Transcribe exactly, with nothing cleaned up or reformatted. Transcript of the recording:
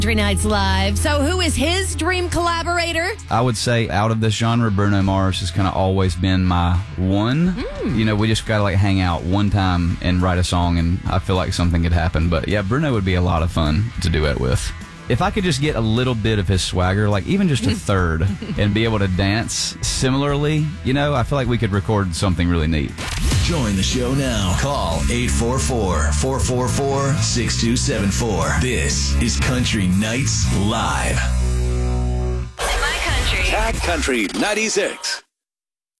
Country Nights Live. So who is his dream collaborator? I would say out of this genre, Bruno Mars has kind of always been my one. Mm. You know, we just got to like hang out one time and write a song, and I feel like something could happen. But yeah, Bruno would be a lot of fun to duet with. If I could just get a little bit of his swagger, like even just a third, and be able to dance similarly, you know, I feel like we could record something really neat. Join the show now. Call eight four four, four four four, six two seven four. This is Country Nights Live. My country. Cat Country ninety-six.